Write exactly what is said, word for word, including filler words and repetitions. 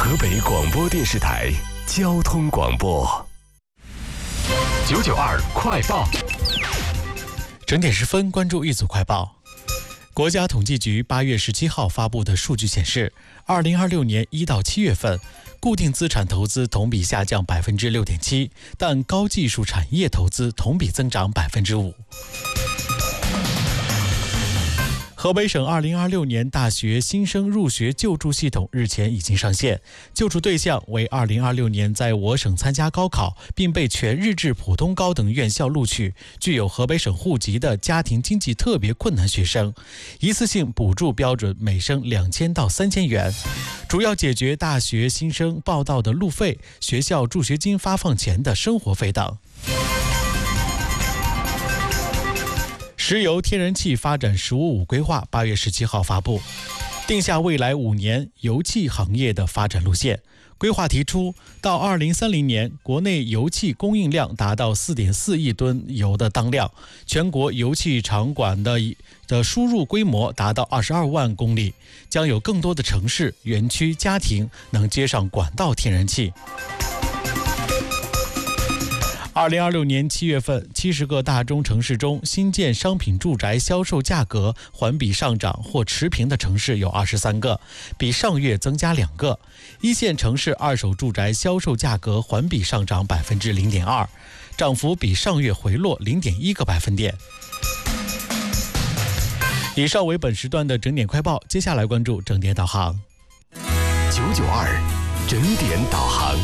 河北广播电视台交通广播九九二快报， 整点十分，关注一组快报。国家统计局八月十七号发布的数据显示，二零二六年一到七月份，固定资产投资同比下降百分之六点七，但高技术产业投资同比增长百分之五。河北省二零二六年大学新生入学救助系统日前已经上线，救助对象为二零二六年在我省参加高考并被全日制普通高等院校录取、具有河北省户籍的家庭经济特别困难学生，一次性补助标准每生两千到三千元，主要解决大学新生报到的路费、学校助学金发放前的生活费等。石油天然气发展“十五五”规划八月十七号发布，定下未来五年油气行业的发展路线。规划提出，到二零三零年，国内油气供应量达到四点四亿吨油的当量，全国油气场馆的的输入规模达到二十二万公里，将有更多的城市、园区、家庭能接上管道天然气。二零二六年七月份，七十个大中城市中，新建商品住宅销售价格环比上涨或持平的城市有二十三个，比上月增加两个。一线城市二手住宅销售价格环比上涨百分之零点二，涨幅比上月回落零点一个百分点。以上为本时段的整点快报，接下来关注整点导航。 九九二整点导航。